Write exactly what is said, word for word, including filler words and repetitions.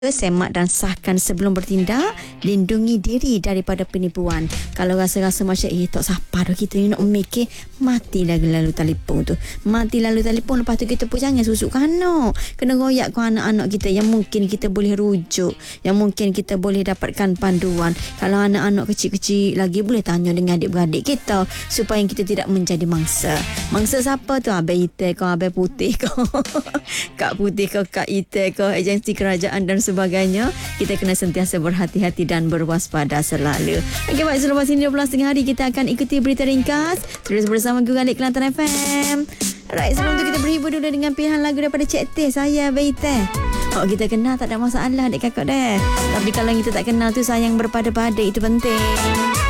semak dan sahkan sebelum bertindak, lindungi diri daripada penipuan. Kalau rasa-rasa macam eh tak siapa dah kita ni nak mikir, mati lagi lalu telefon tu, mati lalu telefon. Lepas tu kita pun jangan susuk kanak, kena royak ke anak-anak kita yang mungkin kita boleh rujuk, yang mungkin kita boleh dapatkan panduan. Kalau anak-anak kecil-kecil lagi, boleh tanya dengan adik-beradik kita supaya kita tidak menjadi mangsa. Mangsa siapa tu? Abang Ite ke, Abang Putih ke, Kak Putih ke, Kak Ite ke, agensi kerajaan dan sebagainya. Kita kena sentiasa berhati-hati dan berwaspada selalu. Okey, baik, selepas ini dua belas tengah hari kita akan ikuti berita ringkas terus bersama Gugalit Kelantan F M. Alright, sebelum tu kita berhibur dulu dengan pilihan lagu daripada Cik Teh, Saya Beite. Oh, kita kenal tak ada masalah adik kakak deh. Tapi kalau kita tak kenal tu sayang berpada-pada, itu penting.